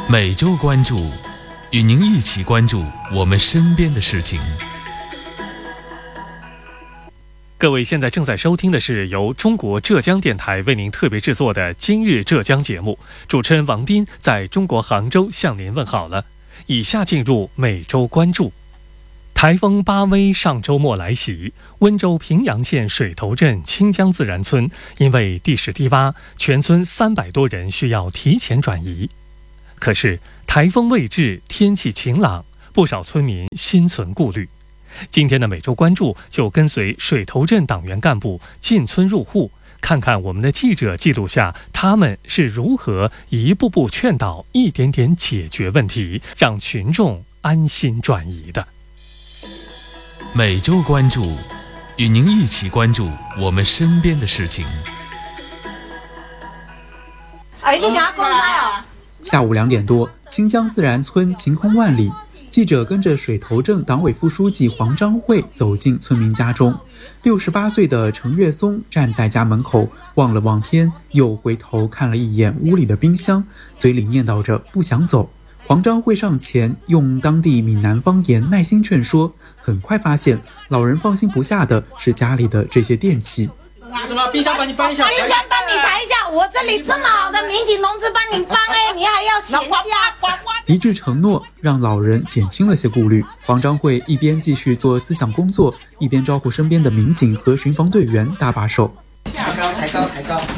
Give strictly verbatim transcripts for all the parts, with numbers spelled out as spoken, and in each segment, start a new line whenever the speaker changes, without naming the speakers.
每周关注，与您一起关注我们身边的事情。
各位现在正在收听的是由中国浙江电台为您特别制作的《今日浙江》节目，主持人王斌在中国杭州向您问好了。以下进入每周关注。台风巴威上周末来袭，温州平阳县水头镇清江自然村因为地势低洼，全村三百多人需要提前转移。可是台风未至，天气晴朗，不少村民心存顾虑。今天的每周关注就跟随水头镇党员干部进村入户，看看我们的记者记录下他们是如何一步步劝导，一点点解决问题，让群众安心转移的。
每周关注，与您一起关注我们身边的事情。
哎，你家公开哦。
下午两点多，清江自然村晴空万里，记者跟着水头镇党委副书记黄章慧走进村民家中。六十八岁的程月松站在家门口，望了望天，又回头看了一眼屋里的冰箱，嘴里念叨着不想走。黄章慧上前用当地闽南方言耐心劝说，很快发现老人放心不下的是家里的这些电器。
什么冰箱帮你搬一下，冰箱帮你抬一下，我这里这么好的民警同志帮你搬，哎，你还要嫌弃啊？
一句承诺让老人减轻了些顾虑。黄章慧一边继续做思想工作，一边招呼身边的民警和巡防队员搭把手。
抬高抬高抬高。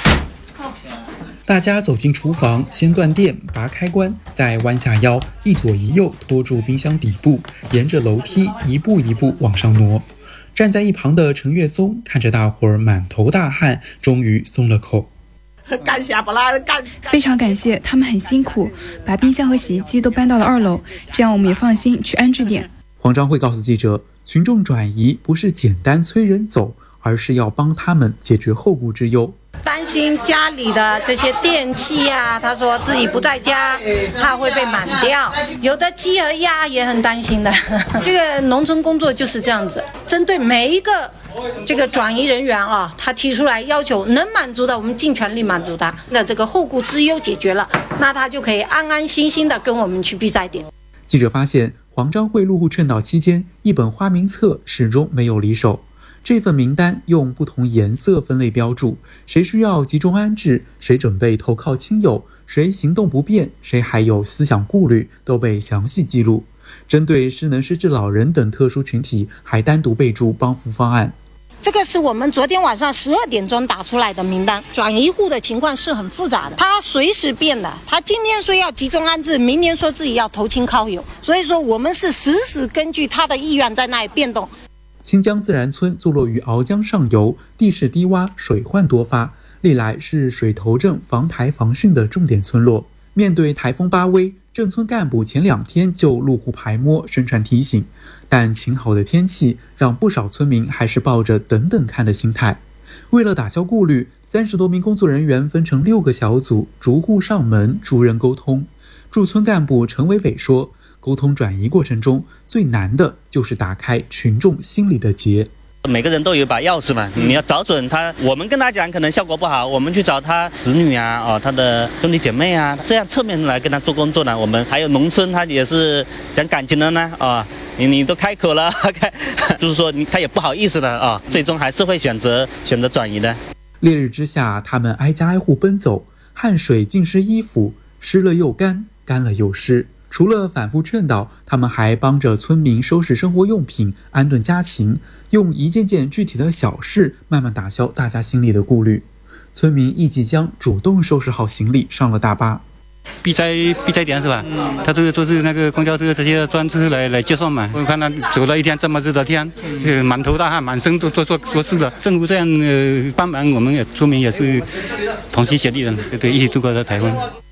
大家走进厨房，先断电拔开关，再弯下腰，一左一右拖住冰箱底部，沿着楼梯一步一步往上挪。站在一旁的程月松看着大伙儿满头大汗，终于松了口。
感谢不啦，感
非常感谢，他们很辛苦，把冰箱和洗衣机都搬到了二楼，这样我们也放心去安置点。
黄章慧告诉记者，群众转移不是简单催人走，而是要帮他们解决后顾之忧。
担心家里的这些电器啊，他说自己不在家，怕会被满掉。有的鸡和鸭也很担心的。这个农村工作就是这样子，针对每一个这个转移人员啊，他提出来要求能满足的，我们尽全力满足他。那这个后顾之忧解决了，那他就可以安安心心的跟我们去避灾点。
记者发现，黄章慧入户劝导期间，一本花名册始终没有离手。这份名单用不同颜色分类标注，谁需要集中安置，谁准备投靠亲友，谁行动不便，谁还有思想顾虑，都被详细记录。针对失能失智老人等特殊群体，还单独备注帮扶方案。
这个是我们昨天晚上十二点钟打出来的名单，转移户的情况是很复杂的，它随时变的。他今天说要集中安置，明年说自己要投亲靠友，所以说我们是实时根据他的意愿在那里变动。
清江自然村坐落于鳌江上游，地势低洼，水患多发，历来是水头镇防台防汛的重点村落。面对台风巴威，镇村干部前两天就入户排摸宣传提醒，但晴好的天气让不少村民还是抱着等等看的心态。为了打消顾虑，三十多名工作人员分成六个小组，逐户上门，逐人沟通。驻村干部陈伟伟说，沟通转移过程中最难的就是打开群众心里的结。
每个人都有一把钥匙嘛，你要找准他。我们跟他讲可能效果不好，我们去找他子女啊，哦，他的兄弟姐妹啊，这样侧面来跟他做工作呢。我们还有农村，他也是讲感情的呢，啊、哦，你你都开口了，就是说你他也不好意思的啊、哦，最终还是会选择选择转移的。
烈日之下，他们挨家挨户奔走，汗水浸湿衣服，湿了又干，干了又湿。除了反复劝导，他们还帮着村民收拾生活用品，安顿家禽，用一件件具体的小事慢慢打消大家心里的顾虑。村民易即将主动收拾好行李上了大巴。
避灾避灾点是吧？他这个都是那个公交车这些专车来来接送嘛。我看他走了一天这么热的天，呃，满头大汗，满身都都说说是的。政府这样呃帮忙，我们也村民也是同心协力的，对，一起度过了台风。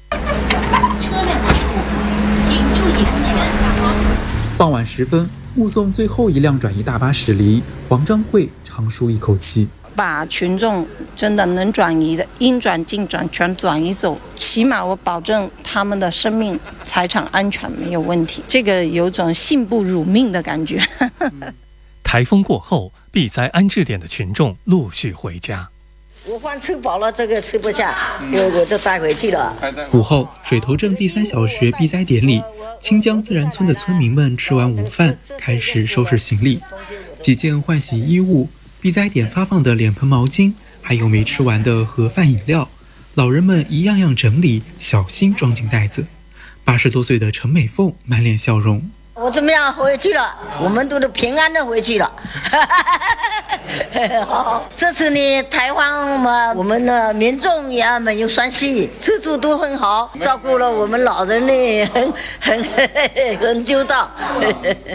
傍晚时分，目送最后一辆转移大巴驶离，黄章慧长舒一口气。
把群众真的能转移的应转尽转全转移走，起码我保证他们的生命财产安全没有问题，这个有种信不辱命的感觉。
台风过后，避灾安置点的群众陆续回家。
午饭吃饱了，这个吃不下，就我就带回去了。
午后，水头镇第三小学避灾典礼，清江自然村的村民们吃完午饭，开始收拾行李。几件换洗衣物，避灾点发放的脸盆、毛巾，还有没吃完的盒饭、饮料，老人们一样样整理，小心装进袋子。八十多岁的陈美凤满脸笑容。
我怎么样回去了？我们都是平安的回去了。好，这次呢，台湾嘛，我们的民众也没有关系，自助都很好，照顾了我们老人呢，很很很周到。